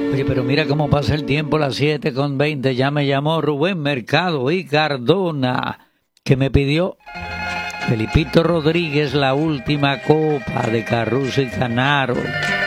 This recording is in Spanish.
Oye, pero mira cómo pasa el tiempo, las 7:20. Ya me llamó Rubén Mercado y Cardona, que me pidió Felipito Rodríguez, la última copa de Caruso y Canaro.